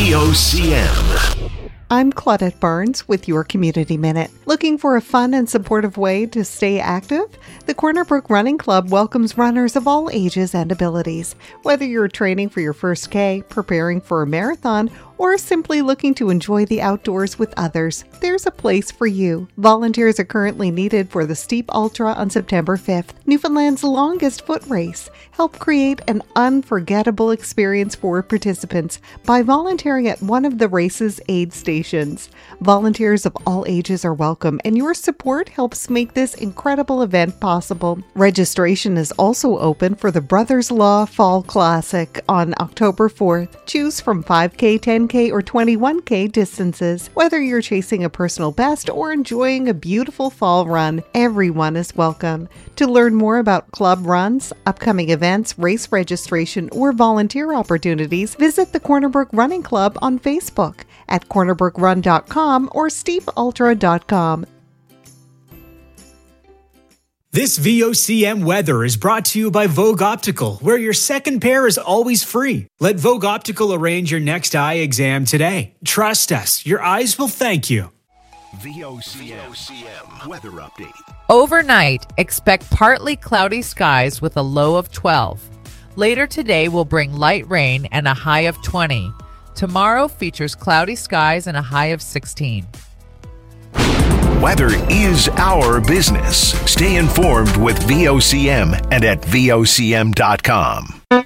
VOCM. I'm Claudette Barnes with your Community Minute. Looking for a fun and supportive way to stay active? The Corner Brook Running Club welcomes runners of all ages and abilities. Whether you're training for your first K, preparing for a marathon, or simply looking to enjoy the outdoors with others, there's a place for you. Volunteers are currently needed for the Steep Ultra on September 5th, Newfoundland's longest foot race. Help create an unforgettable experience for participants by volunteering at one of the race's aid stations. Volunteers of all ages are welcome, and your support helps make this incredible event possible. Registration is also open for the Brothers Law Fall Classic on October 4th. Choose from 5K, 10K, or 21K distances. Whether you're chasing a personal best or enjoying a beautiful fall run, everyone is welcome. To learn more about club runs, upcoming events, race registration, or volunteer opportunities, visit the Corner Brook Running Club on Facebook at cornerbrookran.com or steepultra.com. This VOCM weather is brought to you by Vogue Optical, where your second pair is always free. Let Vogue Optical arrange your next eye exam today. Trust us, your eyes will thank you. VOCM weather update. Overnight, expect partly cloudy skies with a low of 12. Later today will bring light rain and a high of 20. Tomorrow features cloudy skies and a high of 16. Weather is our business. Stay informed with VOCM and at VOCM.com.